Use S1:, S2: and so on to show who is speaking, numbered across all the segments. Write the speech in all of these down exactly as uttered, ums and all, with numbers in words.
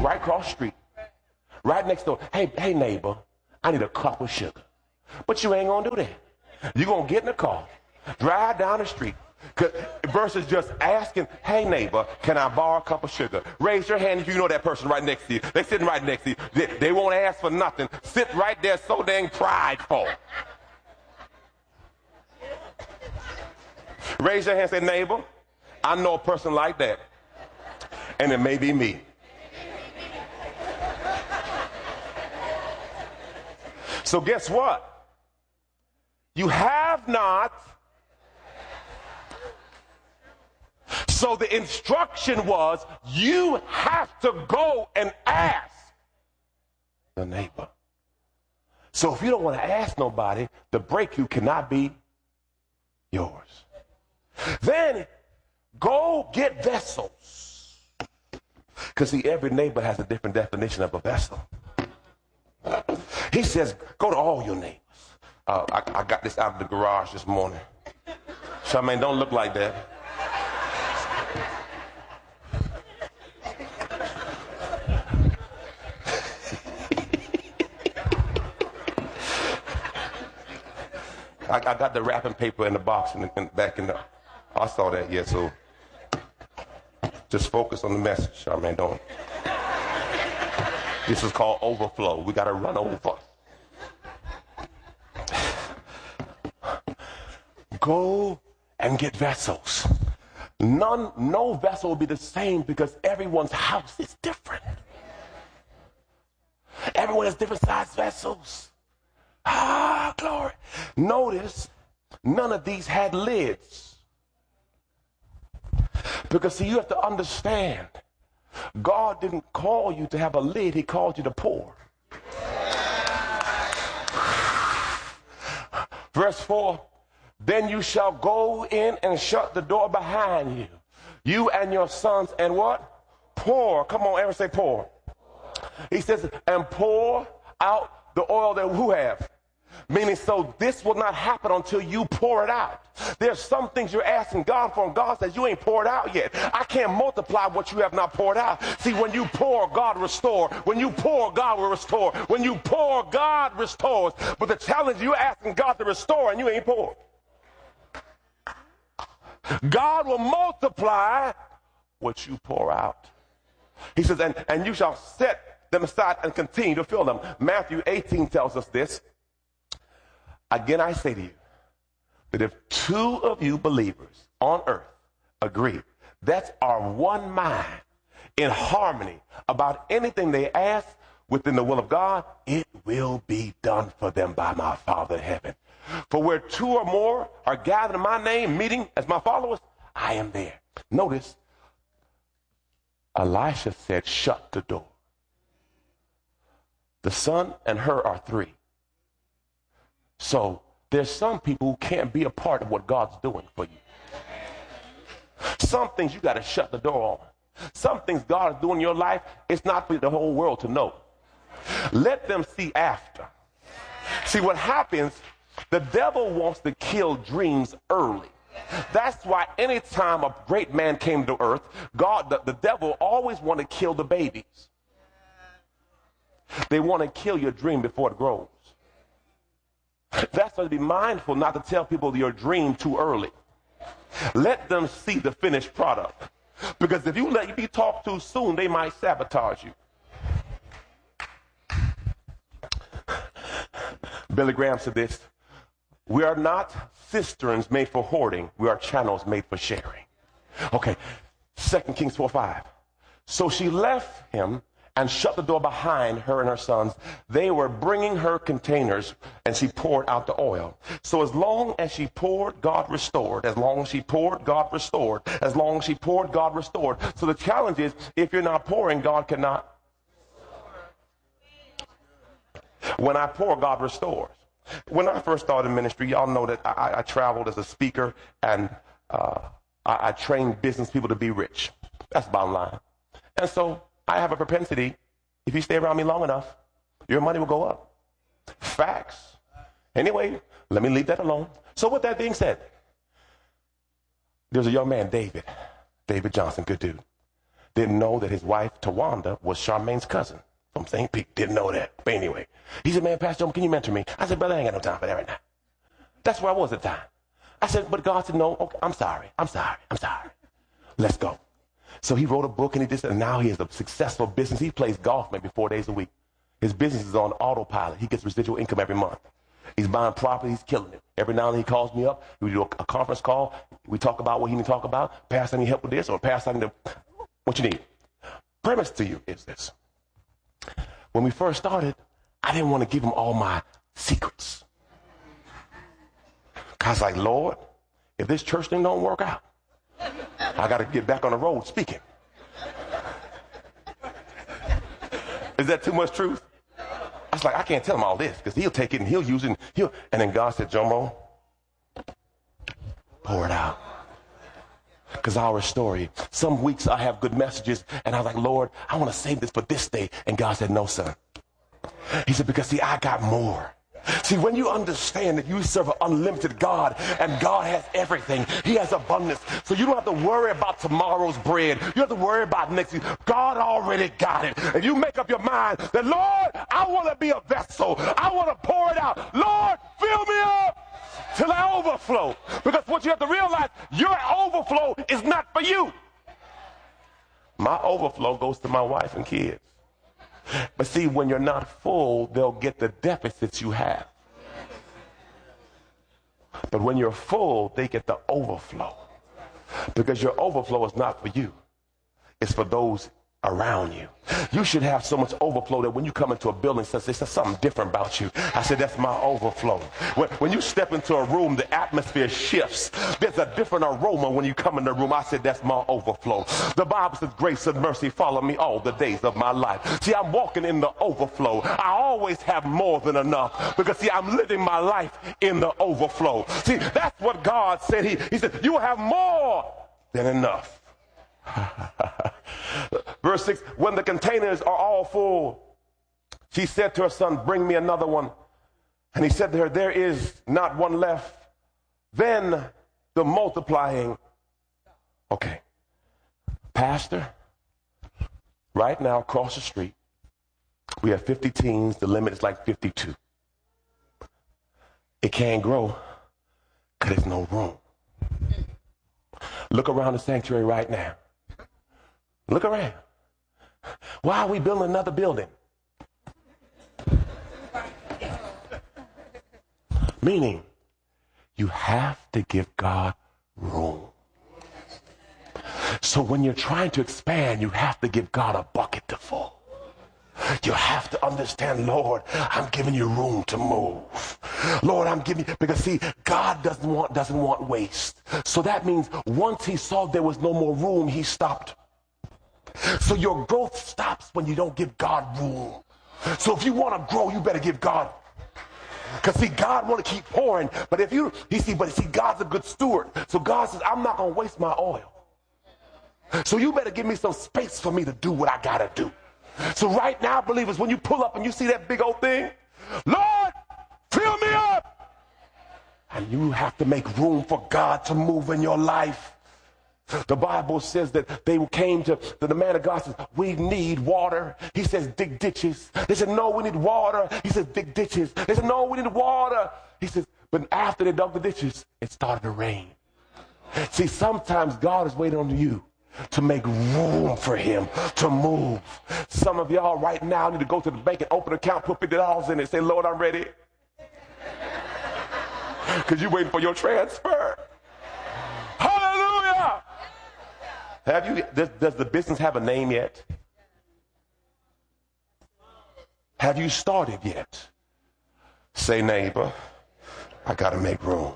S1: right across the street, right next door. Hey, hey, neighbor, I need a cup of sugar. But you ain't going to do that. You're going to get in the car, drive down the street, versus just asking, hey, neighbor, can I borrow a cup of sugar? Raise your hand if you know that person right next to you. They're sitting right next to you. They, they won't ask for nothing. Sit right there so dang prideful. Raise your hand and say, neighbor, I know a person like that. And it may be me. So guess what? You have not. So the instruction was, you have to go and ask the neighbor. So if you don't want to ask nobody, the breakthrough cannot be yours. Then go get vessels. Because see, every neighbor has a different definition of a vessel. He says, go to all your neighbors. Uh, I, I got this out of the garage this morning. Charmaine, don't look like that. I, I got the wrapping paper in the box in the, in, back in the. I saw that, yeah, so just focus on the message, Charmaine, don't. This is called overflow. We got to run over. Go and get vessels. None, no vessel will be the same because everyone's house is different. Everyone has different size vessels. Ah, glory. Notice, none of these had lids. Because see, you have to understand, God didn't call you to have a lid, he called you to pour. Verse four, then you shall go in and shut the door behind you, you and your sons, and what? Pour. Come on, everyone say pour. He says, and pour out the oil that who have? Meaning, so this will not happen until you pour it out. There's some things you're asking God for, and God says you ain't poured out yet. I can't multiply what you have not poured out. See, when you pour, God restore. When you pour, God will restore. When you pour, God restores. But the challenge, you're asking God to restore, and you ain't poured. God will multiply what you pour out. He says, and, and you shall set them aside and continue to fill them. Matthew eighteen tells us this. Again, I say to you that if two of you believers on earth agree, that's our one mind in harmony about anything they ask within the will of God, it will be done for them by my Father in heaven. For where two or more are gathered in my name, meeting as my followers, I am there. Notice, Elisha said, shut the door. The son and her are three. So there's some people who can't be a part of what God's doing for you. Some things you got to shut the door on. Some things God is doing in your life, it's not for the whole world to know. Let them see after. See, what happens, the devil wants to kill dreams early. That's why anytime a great man came to earth, God, the, the devil always want to kill the babies. They want to kill your dream before it grows. That's why to be mindful not to tell people your dream too early. Let them see the finished product. Because if you let you be talked too soon, they might sabotage you. Billy Graham said this: we are not cisterns made for hoarding. We are channels made for sharing. Okay, Second Kings four five. So she left him and shut the door behind her and her sons. They were bringing her containers, and she poured out the oil. So as long as she poured, God restored. As long as she poured, God restored. As long as she poured, God restored. So the challenge is, if you're not pouring, God cannot. When I pour, God restores. When I first started ministry, y'all know that I, I traveled as a speaker, and uh, I, I trained business people to be rich. That's the bottom line. And so I have a propensity, if you stay around me long enough, your money will go up. Facts. Anyway, let me leave that alone. So with that being said, there's a young man, David, David Johnson, good dude. Didn't know that his wife, Tawanda, was Charmaine's cousin from Saint Pete. Didn't know that. But anyway, he said, man, Pastor Joe, can you mentor me? I said, brother, I ain't got no time for that right now. That's where I was at the time. I said, but God said, no, okay, I'm sorry. I'm sorry. I'm sorry. Let's go. So he wrote a book and he did, and now he has a successful business. He plays golf maybe four days a week. His business is on autopilot. He gets residual income every month. He's buying property. He's killing it. Every now and then he calls me up. We do a, a conference call. We talk about what he need to talk about. Pastor, I need help with this, or Pastor, I need to, what you need. Premise to you is this. When we first started, I didn't want to give him all my secrets. I was like, Lord, if this church thing don't work out, I got to get back on the road speaking. Is that too much truth? I was like, I can't tell him all this because he'll take it and he'll use it. And, he'll, and then God said, Jomo, pour it out. Because I'll restore you. Some weeks I have good messages and I was like, Lord, I want to save this for this day. And God said, no, son. He said, because see, I got more. See, when you understand that you serve an unlimited God and God has everything, he has abundance. So you don't have to worry about tomorrow's bread. You don't have to worry about next week. God already got it. And you make up your mind that, Lord, I want to be a vessel. I want to pour it out. Lord, fill me up till I overflow. Because what you have to realize, your overflow is not for you. My overflow goes to my wife and kids. But see, when you're not full, they'll get the deficits you have. But when you're full, they get the overflow. Because your overflow is not for you. It's for those around you. You should have so much overflow that when you come into a building, says there's something different about you. I said, that's my overflow. When, when you step into a room, the atmosphere shifts. There's a different aroma when you come in the room. I said, that's my overflow. The Bible says, grace and mercy follow me all the days of my life. See, I'm walking in the overflow. I always have more than enough because, see, I'm living my life in the overflow. See, that's what God said. He, he said, you have more than enough. Verse six, when the containers are all full, she said to her son, bring me another one. And he said to her, there is not one left. Then the multiplying. Okay. Pastor, right now across the street, we have fifty teens. The limit is like fifty-two. It can't grow because there's no room. Look around the sanctuary right now. Look around. Why are we building another building? Meaning, you have to give God room. So when you're trying to expand, you have to give God a bucket to full. You have to understand, Lord, I'm giving you room to move. Lord, I'm giving you, because see, God doesn't want, doesn't want waste. So that means once he saw there was no more room, he stopped. So your growth stops when you don't give God room. So if you want to grow, you better give God. Because see, God want to keep pouring. But if you, he see, but see, God's a good steward. So God says, I'm not going to waste my oil. So you better give me some space for me to do what I got to do. So right now, believers, when you pull up and you see that big old thing, Lord, fill me up. And you have to make room for God to move in your life. The Bible says that they came to, to the man of God says, we need water. He says, dig ditches. They said, no, we need water. He says, dig ditches. They said, no, we need water. He says, but after they dug the ditches, it started to rain. See, sometimes God is waiting on you to make room for him to move. Some of y'all right now need to go to the bank and open an account, put fifty dollars in it, and say, Lord, I'm ready. Because you're waiting for your transfer. Hallelujah. Have you, does, does the business have a name yet? Have you started yet? Say, neighbor, I got to make room.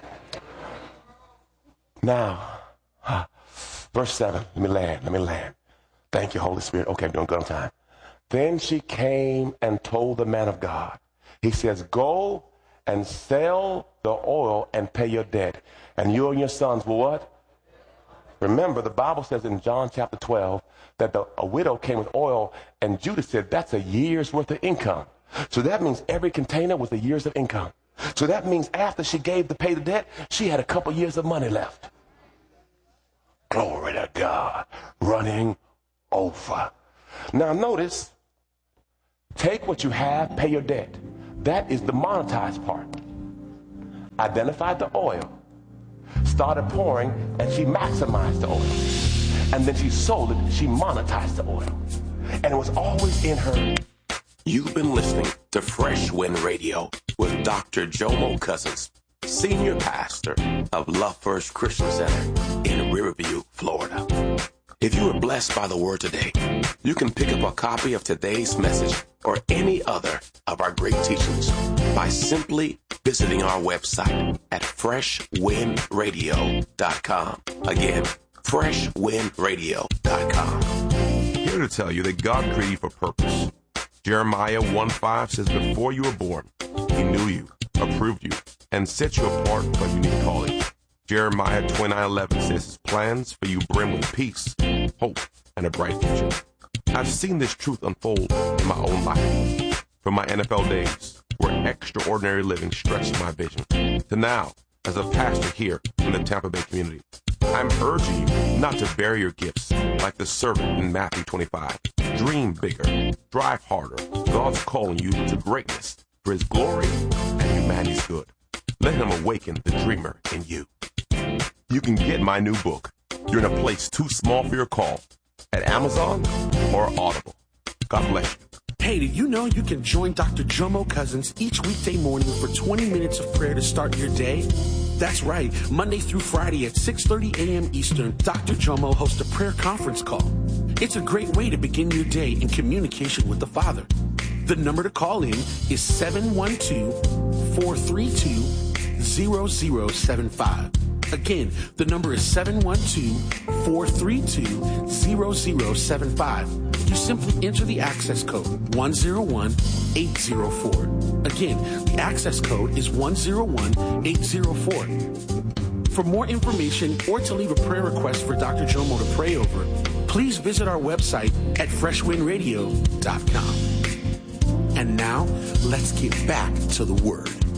S1: Now, huh, verse seven, let me land, let me land. Thank you, Holy Spirit. Okay, I'm doing good on time. Then she came and told the man of God. He says, go and sell the oil and pay your debt. And you and your sons will what? Remember, the Bible says in John chapter twelve that the, a widow came with oil, and Judas said that's a year's worth of income. So that means every container was a year's of income. So that means after she gave to pay the debt, she had a couple years of money left. Glory to God. Running over. Now notice, take what you have, pay your debt. That is the monetized part. Identified the oil, started pouring, and she maximized the oil. And then she sold it, she monetized the oil. And it was always in her.
S2: You've been listening to Fresh Wind Radio with Doctor Jomo Cousins, Senior Pastor of Love First Christian Center in Riverview, Florida. If you were blessed by the word today, you can pick up a copy of today's message or any other of our great teachings by simply visiting our website at fresh wind radio dot com. Again, fresh wind radio dot com.
S1: Here to tell you that God created you for purpose. Jeremiah one five says, before you were born, he knew you, approved you, and set you apart for a unique calling. Jeremiah twenty-nine eleven says his plans for you brim with peace, hope, and a bright future. I've seen this truth unfold in my own life. From my N F L days, where extraordinary living stretched my vision, to now, as a pastor here in the Tampa Bay community. I'm urging you not to bury your gifts like the servant in Matthew twenty-five. Dream bigger, drive harder. God's calling you to greatness for his glory and humanity's good. Let him awaken the dreamer in you. You can get my new book, You're in a Place Too Small for Your Call, at Amazon or Audible. God bless you.
S3: Hey, did you know you can join Doctor Jomo Cousins each weekday morning for twenty minutes of prayer to start your day? That's right. Monday through Friday at six thirty a.m. Eastern, Doctor Jomo hosts a prayer conference call. It's a great way to begin your day in communication with the Father. The number to call in is seven one two, four three two, zero zero seven five. Again, the number is seven one two, four three two, zero zero seven five. You simply enter the access code one zero one eight zero four. Again, the access code is one zero one eight zero four. For more information or to leave a prayer request for Doctor Jomo to pray over, please visit our website at fresh wind radio dot com. And now, let's get back to the Word.